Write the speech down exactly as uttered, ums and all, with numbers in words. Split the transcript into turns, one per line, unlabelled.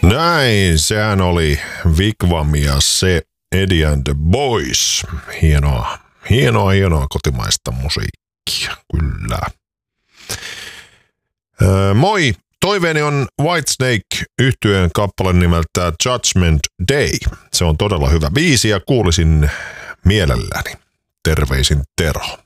Näin, sehän oli Wigwam ja se Eddie and the Boys. Hienoa, hienoa, hienoa kotimaista musiikkia, kyllä. Öö, moi, toiveeni on Whitesnake -yhtyeen kappale nimeltä Judgment Day. Se on todella hyvä biisi ja kuulisin mielelläni. Terveisin Tero.